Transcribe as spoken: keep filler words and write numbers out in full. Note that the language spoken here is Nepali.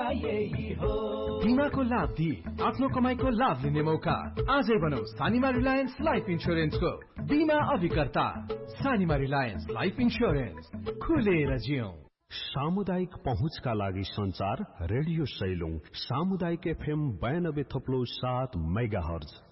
यही हो। बीमाको लाभ दिई आफ्नो कमाईको लाभ लिने मौका। आजै बनौ सानिमा रिलायन्स लाइफ इन्स्योरेन्सको बीमा अभिकर्ता। सानिमा रिलायन्स लाइफ इन्स्योरेन्स, खुलेर जियौं। सामुदायिक पहुँचका लागि संचार रेडियो सैलुङ सामुदायिक एफएम बयानब्बे थप्लो सात मेगा हर्ज।